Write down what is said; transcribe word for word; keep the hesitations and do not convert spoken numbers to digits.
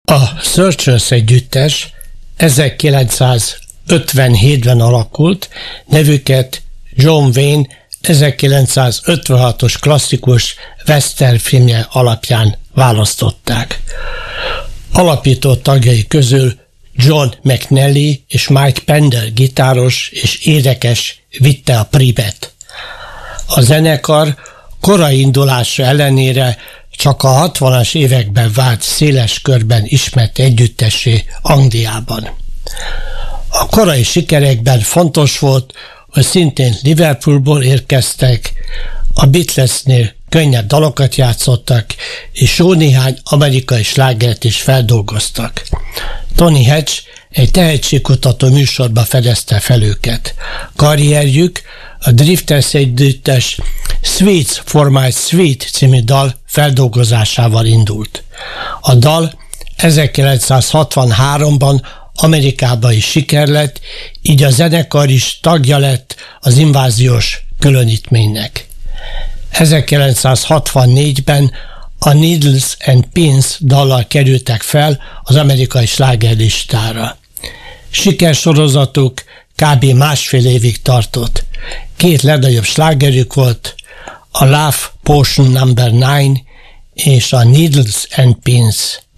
A Searchers együttes ezerkilencszázötvenhétben alakult, nevüket John Wayne ezerkilencszázötvenhatos klasszikus western filmje alapján választották. Alapító tagjai közül John McNally és Mike Pender gitáros és énekes vitte a primet. A zenekar korai indulása ellenére csak a hatvanas években vált széles körben ismert együttessé Angliában. A korai sikerekben fontos volt, hogy szintén Liverpoolból érkeztek, a Beatlesnél könnyebb dalokat játszottak, és jó néhány amerikai slágert is feldolgoztak. Tony Hatch egy tehetségkutató műsorba fedezte fel őket. Karrierjük a Drifters együttes Sweets for My Sweet című dal feldolgozásával indult. A dal ezerkilencszázhatvanháromban Amerikában is siker lett, így a zenekar is tagja lett az inváziós különítménynek. ezerkilencszázhatvannégyben a Needles and Pins dallal kerültek fel az amerikai slágerlistára. Sikersorozatuk kb. Másfél évig tartott. Két legnagyobb slágerük volt, a Love Potion number nine és a Needles and Pins.